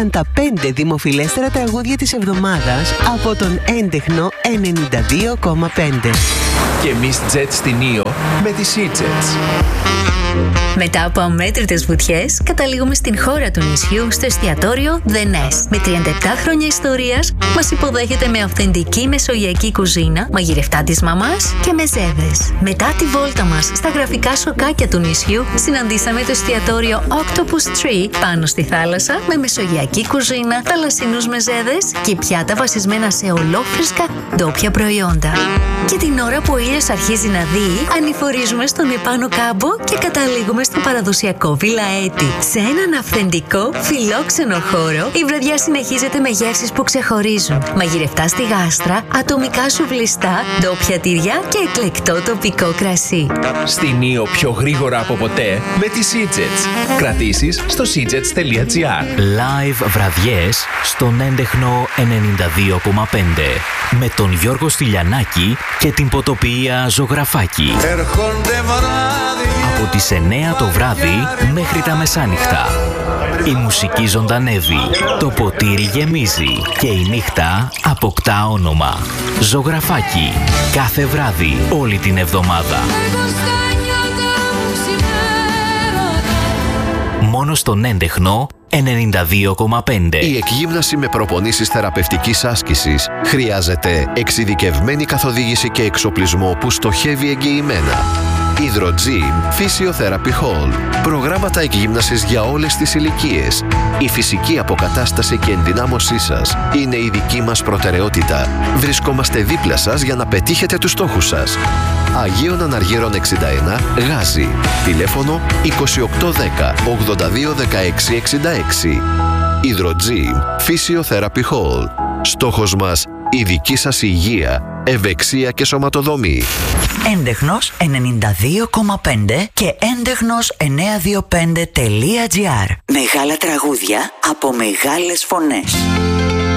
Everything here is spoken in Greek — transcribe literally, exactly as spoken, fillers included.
ήταν τα πέντε δημοφιλέστερα τραγούδια της εβδομάδας από τον έντεχνο ενενήντα δύο κόμμα πέντε. Και εμείς Jet στην Ήο με τις Sea-Jets. Μετά από αμέτρητες βουτιές, καταλήγουμε στην χώρα του νησιού, στο εστιατόριο The Nest. Με τριάντα επτά χρόνια ιστορίας, μας υποδέχεται με αυθεντική μεσογειακή κουζίνα, μαγειρευτά της μαμάς και μεζέδες. Μετά τη βόλτα μας στα γραφικά σοκάκια του νησιού, συναντήσαμε το εστιατόριο Octopus Tree πάνω στη θάλασσα, με μεσογειακή κουζίνα, θαλασσινούς μεζέδες και πιάτα βασισμένα σε ολόφρυσκα ντόπια προϊόντα. Και την ώρα που ο ήλιος αρχίζει να δει, ανηφορίζουμε στον επάνω κάμπο και καταλήγουμε στο παραδοσιακό βιλαέτι. Σε έναν αυθεντικό, φιλόξενο χώρο, η βραδιά συνεχίζεται με γεύσεις που ξεχωρίζουν. Μαγειρευτά στη γάστρα, ατομικά σουβλιστά, ντόπια τυριά και εκλεκτό τοπικό κρασί. Στην Ήο πιο γρήγορα από ποτέ με τις Sea-Jets. Κρατήσεις στο sea-jets τελεία gr. Live βραδιές στον έντεχνο ενενήντα δύο κόμμα πέντε με τον Γιώργο Στυλιανάκη και την ποτοποιία Ζωγραφάκη. Έρχονται βράδυ, από τις εννέα το βράδυ μέχρι τα μεσάνυχτα. Η μουσική ζωντανεύει, το ποτήρι γεμίζει και η νύχτα αποκτά όνομα. Ζωγραφάκη. Κάθε βράδυ, όλη την εβδομάδα. Μόνο στον έντεχνο ενενήντα δύο κόμμα πέντε. Η εκγύμναση με προπονήσεις θεραπευτικής άσκησης χρειάζεται εξειδικευμένη καθοδήγηση και εξοπλισμό που στοχεύει εγγυημένα. Hydro-Gym Physiotherapy Hall. Προγράμματα εκγύμνασης για όλες τις ηλικίες. Η φυσική αποκατάσταση και ενδυνάμωσή σας είναι η δική μας προτεραιότητα. Βρισκόμαστε δίπλα σας για να πετύχετε τους στόχους σας. Αγίων Αναργύρων εξήντα ένα, Γάζι. Τηλέφωνο είκοσι οκτώ δέκα ογδόντα δύο δεκαέξι εξήντα έξι. Hydro-Gym Physiotherapy Hall. Στόχος μας, η δική σας υγεία, ευεξία και σωματοδομή. Έντεχνος ενενήντα δύο κόμμα πέντε και έντεχνος εννιακόσια είκοσι πέντε τελεία τζι άρ. Μεγάλα τραγούδια από μεγάλες φωνές.